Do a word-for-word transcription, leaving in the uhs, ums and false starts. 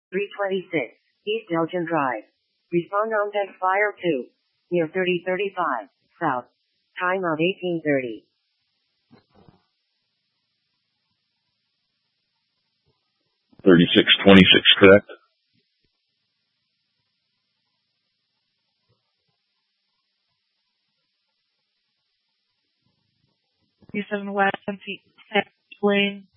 three twenty-six, East Elgin Drive. Respond on text fire two, near thirty thirty-five, South. Time of eighteen thirty. thirty-six twenty-six, correct? seven West Lane,